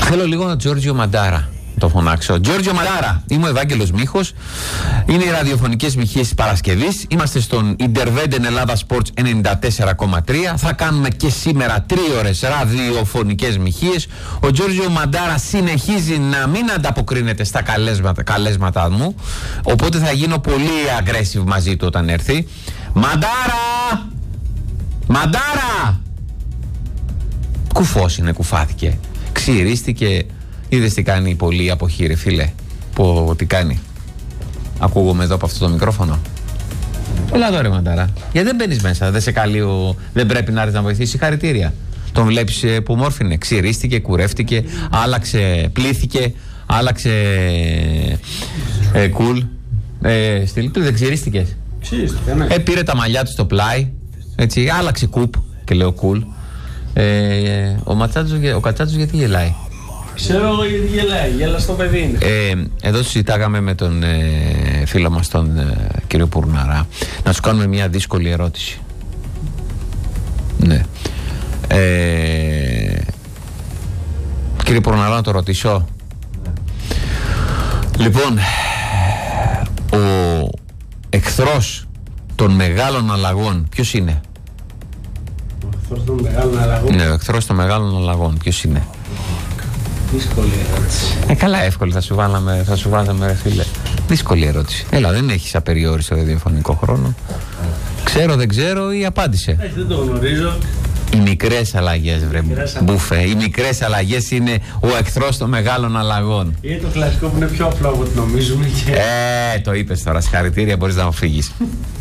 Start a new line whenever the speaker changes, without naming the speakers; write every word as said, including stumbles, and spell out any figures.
Θέλω λίγο Τζόρτζιο Μαντάρα. Το φωνάξω. Τζόρτζιο Μαντάρα. Είμαι ο Ευάγγελος Μίχος. Είναι οι ραδιοφωνικές μοιχείες της Παρασκευής. Είμαστε στον Interveden Ελλάδα Sports ενενήντα τέσσερα κόμμα τρία. Θα κάνουμε και σήμερα τρίωρες ραδιοφωνικές μοιχείες. Ο Τζόρτζιο Μαντάρα συνεχίζει να μην ανταποκρίνεται στα καλέσματα, καλέσματα μου. Οπότε θα γίνω πολύ aggressive μαζί του όταν έρθει. Μαντάρα! Μαντάρα! Κουφός είναι, κουφάθηκε. Ξυρίστηκε. Είδες τι κάνει πολύ αποχή, ρε φίλε. Πω, τι κάνει. Ακούγομαι εδώ από αυτό το μικρόφωνο. Έλα εδώ, ρε Μαντάρα. Γιατί δεν μπαίνεις μέσα, δεν σε καλεί ο... δεν πρέπει να έρθεις να βοηθήσει. Συγχαρητήρια. Τον βλέπεις που μόρφινε. Ξυρίστηκε, κουρεύτηκε, άλλαξε, πλήθηκε, άλλαξε ε, cool. Ε, Στυλ, δεν ξυρίστηκες?
Ξυρίστηκε, ναι.
Ε, πήρε τα μαλλιά του στο πλάι, έτσι, άλλαξε κουπ και λέω cool. Ε, ο, Ματσάτζος, ο Κατσάτσος γιατί γελάει?
Ξέρω εγώ γιατί γελάει, γέλα στο παιδί είναι.
Ε, εδώ συζητάγαμε με τον ε, φίλο μας τον ε, κύριο Πουρναρά να σου κάνουμε μια δύσκολη ερώτηση. Ναι. Ε, κύριε Πουρναρά, να το ρωτήσω. Ναι. Λοιπόν, ο εχθρός των μεγάλων αλλαγών ποιος είναι?
Ο εχθρός των μεγάλων αλλαγών.
Ναι, ο εχθρός των μεγάλων αλλαγών ποιος είναι?
Δύσκολη ερώτηση.
Ε, καλά, εύκολη θα σου βάλαμε, θα σου βάλαμε, ρε φίλε. Δύσκολη ερώτηση. Έλα, δεν έχεις απεριόριστο ραδιοφωνικό χρόνο. Ξέρω, δεν ξέρω ή απάντησε.
Ε, δεν το γνωρίζω.
Οι μικρές αλλαγές, βρε μπουφέ. Οι μικρές αλλαγές είναι ο εχθρός των μεγάλων αλλαγών.
Είναι το κλασικό που είναι πιο απλό από ό,τι νομίζουμε. Και...
Ε, το είπες τώρα. Συγχαρητήρια, μπορείς να φύγεις.